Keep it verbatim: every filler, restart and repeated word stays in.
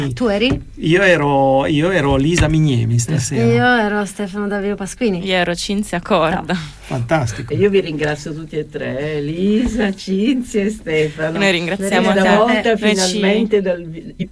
Tu eri? Io ero, io ero Lisa Mignemi stasera. Io ero Stefano Davio Pasquini. Io ero Cinzia Corda. No. Fantastico. E io vi ringrazio tutti e tre, Lisa, Cinzia e Stefano. Noi ringraziamo Questa te. volta Noi ci- finalmente dal,